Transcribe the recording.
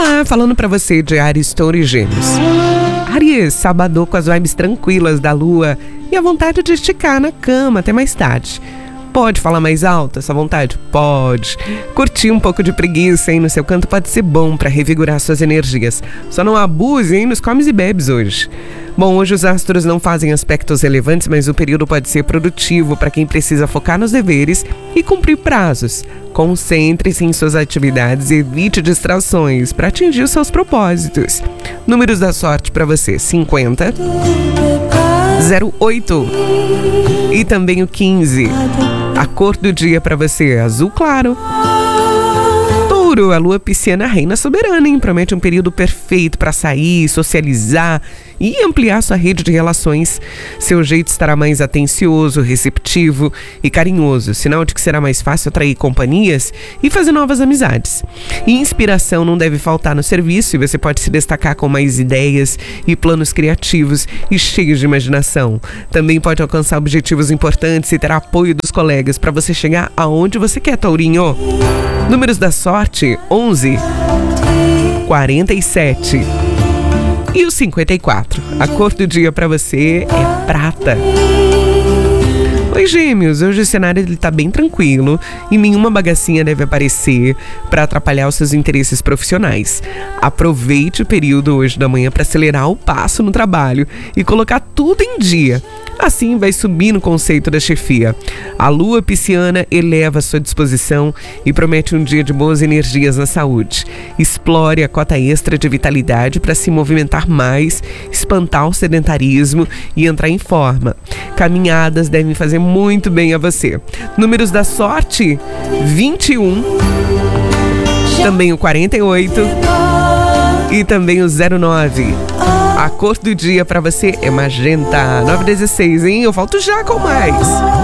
Olá, falando pra você de Áries, Touro e Gêmeos. Áries, sábado com as vibes tranquilas da lua e a vontade de esticar na cama até mais tarde. Pode falar mais alto essa vontade? Pode. Curtir um pouco de preguiça aí no seu canto pode ser bom para revigorar suas energias. Só não abuse aí nos comes e bebes hoje. Bom, hoje os astros não fazem aspectos relevantes, mas o período pode ser produtivo para quem precisa focar nos deveres e cumprir prazos. Concentre-se em suas atividades e evite distrações para atingir os seus propósitos. Números da sorte para você: 50, 08 e também o 15. A cor do dia para você é azul claro. Touro, a lua pisciana reina soberana, hein? Promete um período perfeito para sair, socializar e ampliar sua rede de relações. Seu jeito estará mais atencioso, receptivo e carinhoso, sinal de que será mais fácil atrair companhias e fazer novas amizades. E inspiração não deve faltar no serviço e você pode se destacar com mais ideias e planos criativos e cheios de imaginação. Também pode alcançar objetivos importantes e ter apoio dos colegas para você chegar aonde você quer, Tourinho. Números da sorte: 11, 47 e o 54. A cor do dia para você é prata. Oi, Gêmeos, hoje o cenário está bem tranquilo e nenhuma bagacinha deve aparecer para atrapalhar os seus interesses profissionais. Aproveite o período hoje da manhã para acelerar o passo no trabalho e colocar tudo em dia. Assim vai subir no conceito da chefia. A lua pisciana eleva a sua disposição e promete um dia de boas energias na saúde. Explore a cota extra de vitalidade para se movimentar mais, espantar o sedentarismo e entrar em forma. Caminhadas devem fazer muito bem a você. Números da sorte: 21, também o 48 e também o 09. A cor do dia pra você é magenta. 9h16, hein? Eu volto já com mais.